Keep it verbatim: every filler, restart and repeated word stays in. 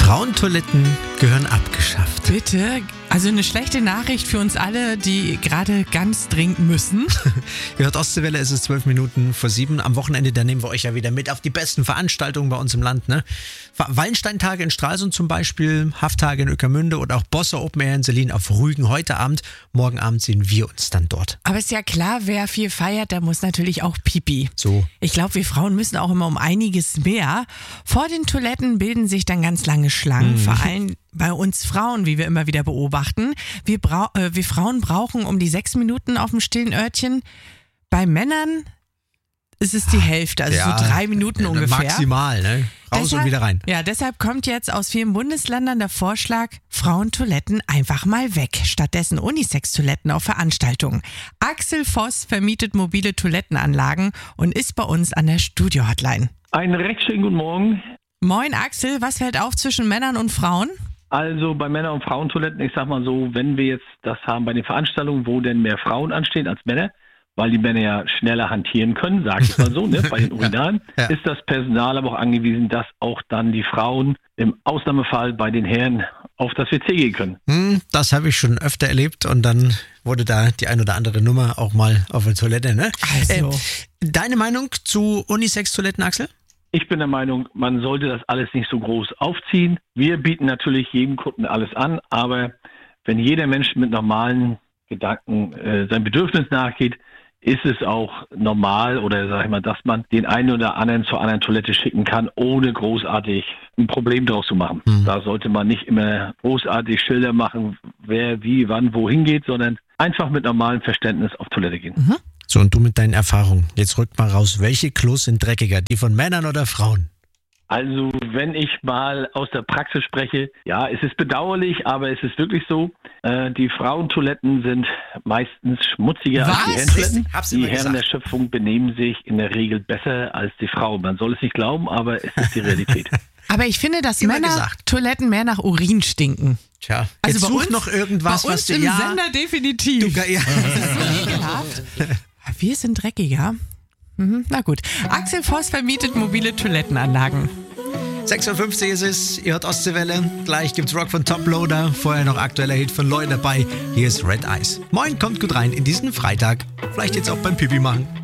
Frauentoiletten gehören abgeschafft. Bitte? Also eine schlechte Nachricht für uns alle, die gerade ganz dringend müssen. Ihr hört Ostseewelle, es ist zwölf Minuten vor sieben. Am Wochenende, da nehmen wir euch ja wieder mit auf die besten Veranstaltungen bei uns im Land. Ne? Wallensteintage in Stralsund zum Beispiel, Hafttage in Ueckermünde oder auch Bosse Open Air in Selin auf Rügen heute Abend. Morgen Abend sehen wir uns dann dort. Aber ist ja klar, wer viel feiert, der muss natürlich auch Pipi. So. Ich glaube, wir Frauen müssen auch immer um einiges mehr. Vor den Toiletten bilden sich dann ganz lange Schlangen, mhm. vor allem bei uns Frauen, wie wir immer wieder beobachten. Wir, brau- äh, wir Frauen brauchen um die sechs Minuten auf dem stillen Örtchen. Bei Männern ist es die Hälfte, also ja, so drei Minuten ungefähr. Maximal, ne? Raus deshalb, und wieder rein. Ja, deshalb kommt jetzt aus vielen Bundesländern der Vorschlag, Frauentoiletten einfach mal weg. Stattdessen Unisex-Toiletten auf Veranstaltungen. Axel Voss vermietet mobile Toilettenanlagen und ist bei uns an der Studio-Hotline. Einen recht schönen guten Morgen. Moin Axel, was fällt auf zwischen Männern und Frauen? Also bei Männer- und Frauentoiletten, ich sag mal so, wenn wir jetzt das haben bei den Veranstaltungen, wo denn mehr Frauen anstehen als Männer, weil die Männer ja schneller hantieren können, sag ich mal so, ne, bei den Urinalen, ja, ja. ist das Personal aber auch angewiesen, dass auch dann die Frauen im Ausnahmefall bei den Herren auf das W C gehen können. Hm, das habe ich schon öfter erlebt und dann wurde da die ein oder andere Nummer auch mal auf der Toilette, ne? Also. Äh, deine Meinung zu Unisex-Toiletten, Axel? Ich bin der Meinung, man sollte das alles nicht so groß aufziehen. Wir bieten natürlich jedem Kunden alles an, aber wenn jeder Mensch mit normalen Gedanken äh, sein Bedürfnis nachgeht, ist es auch normal oder sag ich mal, dass man den einen oder anderen zur anderen Toilette schicken kann, ohne großartig ein Problem draus zu machen. Mhm. Da sollte man nicht immer großartig Schilder machen, wer wie, wann, wohin geht, sondern einfach mit normalem Verständnis auf Toilette gehen. Mhm. So, und du mit deinen Erfahrungen. Jetzt rück mal raus, welche Klos sind dreckiger, die von Männern oder Frauen? Also, wenn ich mal aus der Praxis spreche, ja, es ist bedauerlich, aber es ist wirklich so, äh, die Frauentoiletten sind meistens schmutziger Was? als die Herrentoiletten. Hab's Die immer Herren gesagt. der Schöpfung benehmen sich in der Regel besser als die Frauen. Man soll es nicht glauben, aber es ist die Realität. Aber ich finde, dass Immer Männer gesagt. Toiletten mehr nach Urin stinken. Tja, Also jetzt bei such uns, noch irgendwas, bei uns was du im ja, Sender definitiv. Du, ja. Das ist so ekelhaft. Wir sind dreckiger. Mhm, na gut. Axel Voss vermietet mobile Toilettenanlagen. sechs Uhr fünfzig ist es, ihr hört Ostseewelle. Gleich gibt's Rock von Toploader. Vorher noch aktueller Hit von Lloyd dabei. Hier ist Red Eyes. Moin, kommt gut rein in diesen Freitag. Vielleicht jetzt auch beim Pipi machen.